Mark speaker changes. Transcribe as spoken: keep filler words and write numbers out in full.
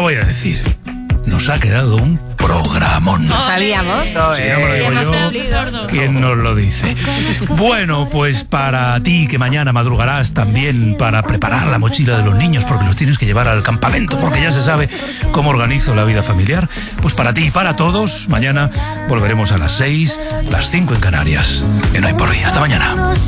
Speaker 1: voy a decir. Nos ha quedado un programón.
Speaker 2: Lo sabíamos.
Speaker 1: Si no me lo digo yo, ¿quién nos lo dice? Bueno, pues para ti que mañana madrugarás también para preparar la mochila de los niños porque los tienes que llevar al campamento, porque ya se sabe cómo organizo la vida familiar, pues para ti y para todos, mañana volveremos a las seis, las cinco en Canarias. Que no hay por hoy. Hasta mañana.